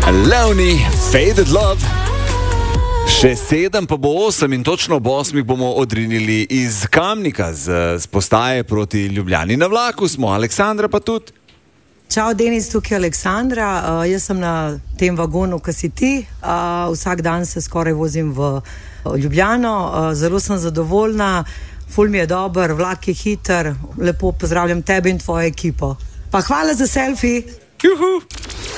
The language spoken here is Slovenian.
Leonie, Faded Love. Še 7 pa bo 8 in točno ob 8 bomo odrinili iz Kamnika z postaje proti Ljubljani. Na vlaku smo, Aleksandra pa tudi. Čau, Denis, tukaj je Aleksandra. Jaz sem na tem vagonu, ki si ti. Vsak dan se skoraj vozim v Ljubljano. Zelo sem zadovoljna, ful mi je dober, vlak je hiter. Lepo pozdravljam tebe in tvojo ekipo. Pa hvala za selfie. Juhu.